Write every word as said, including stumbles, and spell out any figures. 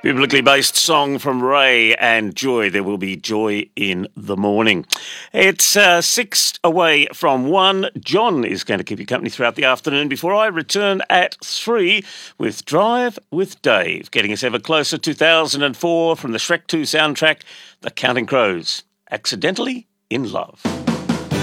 Biblically based song from Ray and Joy. There will be joy in the morning. It's uh, six away from one. John is going to keep you company throughout the afternoon before I return at three with Drive with Dave, getting us ever closer. two thousand four from the Shrek two soundtrack, The Counting Crows, Accidentally in Love.